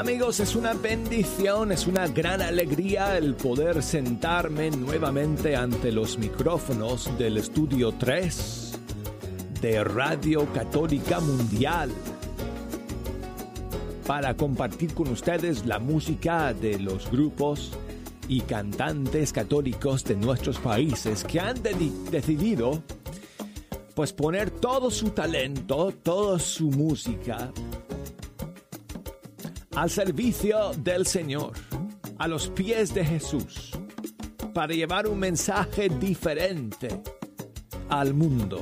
Amigos, es una bendición, es una gran alegría el poder sentarme nuevamente ante los micrófonos del Estudio 3 de Radio Católica Mundial para compartir con ustedes la música de los grupos y cantantes católicos de nuestros países que han decidido pues poner todo su talento, toda su música al servicio del Señor, a los pies de Jesús, para llevar un mensaje diferente al mundo.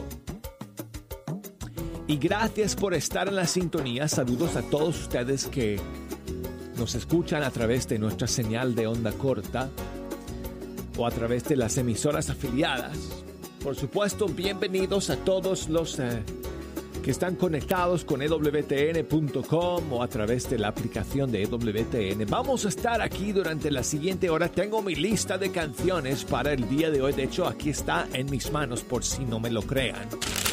Y gracias por estar en la sintonía. Saludos a todos ustedes que nos escuchan a través de nuestra señal de onda corta o a través de las emisoras afiliadas. Por supuesto, bienvenidos a todos los que están conectados con EWTN.com o a través de la aplicación de EWTN. Vamos a estar aquí durante la siguiente hora. Tengo mi lista de canciones para el día de hoy. De hecho, aquí está en mis manos por si no me lo crean.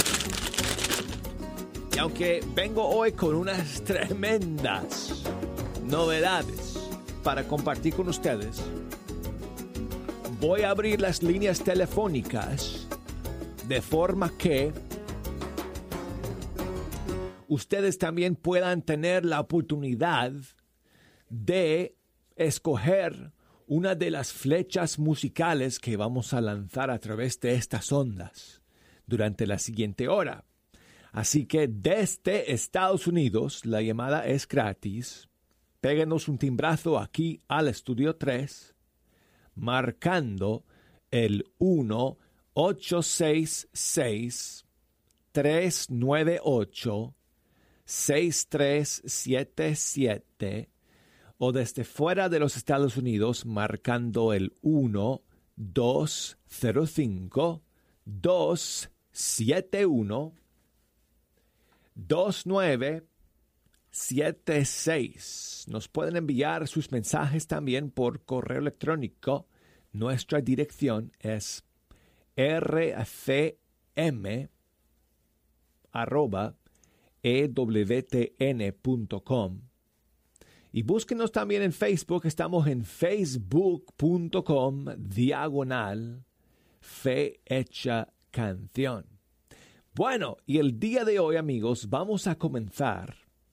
Y aunque vengo hoy con unas tremendas novedades para compartir con ustedes, voy a abrir las líneas telefónicas de forma que ustedes también puedan tener la oportunidad de escoger una de las flechas musicales que vamos a lanzar a través de estas ondas durante la siguiente hora. Así que desde Estados Unidos la llamada es gratis. Péguenos un timbrazo aquí al Estudio 3 marcando el 1-866-398-6377 o desde fuera de los Estados Unidos marcando el 1-205-271-2976. Nos pueden enviar sus mensajes también por correo electrónico. Nuestra dirección es rcm@ewtn.com. Y búsquenos también en Facebook. Estamos en facebook.com/Fe Hecha Canción. Bueno, y el día de hoy, amigos, vamos a comenzar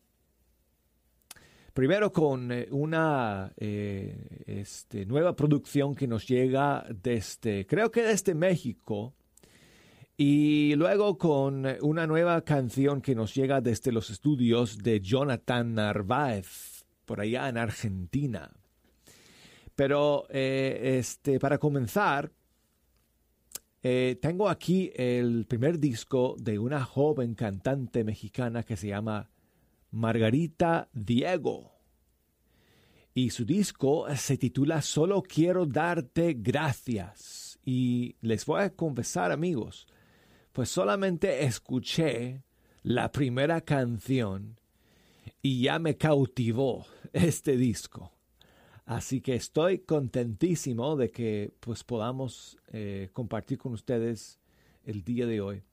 primero con una nueva producción que nos llega creo que desde México, y luego con una nueva canción que nos llega desde los estudios de Jonathan Narváez, por allá en Argentina. Pero para comenzar, tengo aquí el primer disco de una joven cantante mexicana que se llama Margarita Diego. Y su disco se titula Solo quiero darte gracias. Y les voy a confesar, amigos, pues solamente escuché la primera canción y ya me cautivó este disco. Así que estoy contentísimo de que pues podamos compartir con ustedes el día de hoy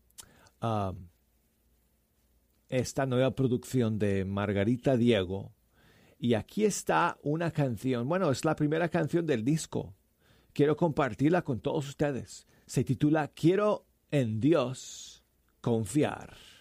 esta nueva producción de Margarita Diego. Y aquí está una canción, bueno, es la primera canción del disco. Quiero compartirla con todos ustedes. Se titula Quiero en Dios confiar.